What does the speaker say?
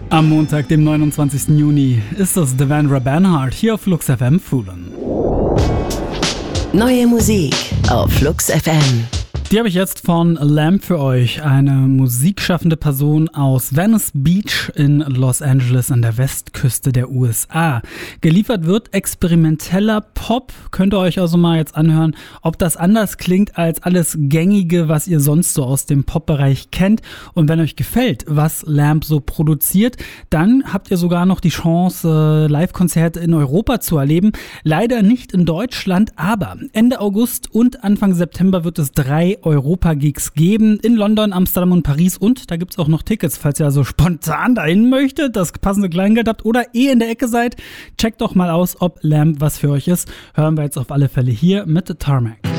Am Montag, dem 29. Juni, ist es Devendra Banhart hier auf Flux FM Foolin. Neue Musik auf Flux FM. Die habe ich jetzt von Lamb für euch, eine musikschaffende Person aus Venice Beach in Los Angeles an der Westküste der USA. Geliefert wird experimenteller Pop, könnt ihr euch also mal jetzt anhören, ob das anders klingt als alles Gängige, was ihr sonst so aus dem Pop-Bereich kennt. Und wenn euch gefällt, was Lamb so produziert, dann habt ihr sogar noch die Chance, Live-Konzerte in Europa zu erleben. Leider nicht in Deutschland, aber Ende August und Anfang September wird es 3 Europa-Gigs geben in London, Amsterdam und Paris, und da gibt's auch noch Tickets, falls ihr also spontan dahin möchtet, das passende Kleingeld habt oder in der Ecke seid. Checkt doch mal aus, ob Lamb was für euch ist. Hören wir jetzt auf alle Fälle hier mit Tarmac.